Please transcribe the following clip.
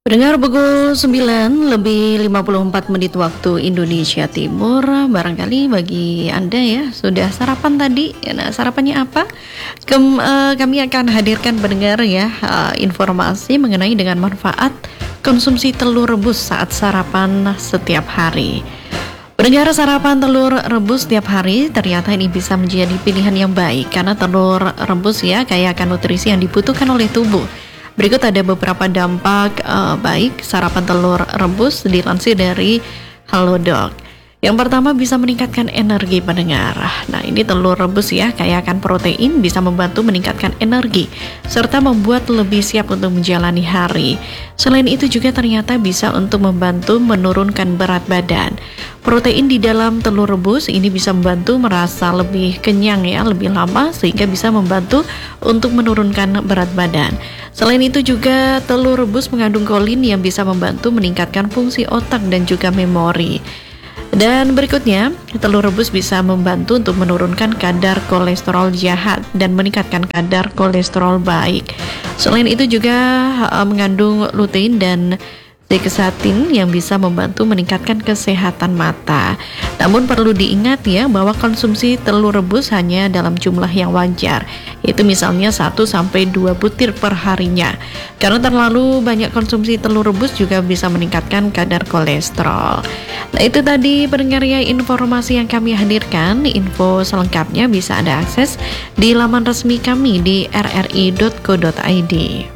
Pendengar pukul 9 lebih 54 menit waktu Indonesia Timur. Barangkali bagi Anda ya sudah sarapan tadi. Nah, sarapannya apa? Kami akan hadirkan pendengar ya informasi mengenai dengan manfaat konsumsi telur rebus saat sarapan setiap hari. Pendengar, sarapan telur rebus setiap hari ternyata ini bisa menjadi pilihan yang baik karena telur rebus ya kaya akan nutrisi yang dibutuhkan oleh tubuh. Berikut ada beberapa dampak baik sarapan telur rebus dilansir dari Halodoc. Yang pertama, bisa meningkatkan energi pendengar. Nah, ini telur rebus ya, kaya akan protein, bisa membantu meningkatkan energi serta membuat lebih siap untuk menjalani hari. Selain itu juga ternyata bisa untuk membantu menurunkan berat badan. Protein di dalam telur rebus ini bisa membantu merasa lebih kenyang ya, lebih lama sehingga bisa membantu untuk menurunkan berat badan. Selain itu juga telur rebus mengandung kolin yang bisa membantu meningkatkan fungsi otak dan juga memori. Dan berikutnya, telur rebus bisa membantu untuk menurunkan kadar kolesterol jahat dan meningkatkan kadar kolesterol baik. Selain itu juga mengandung lutein dan zeaxanthin yang bisa membantu meningkatkan kesehatan mata. Namun perlu diingat ya bahwa konsumsi telur rebus hanya dalam jumlah yang wajar. Itu misalnya 1-2 butir per harinya. Karena terlalu banyak konsumsi telur rebus juga bisa meningkatkan kadar kolesterol. Nah, itu tadi pendengar ya informasi yang kami hadirkan. Info selengkapnya bisa Anda akses di laman resmi kami di rri.co.id.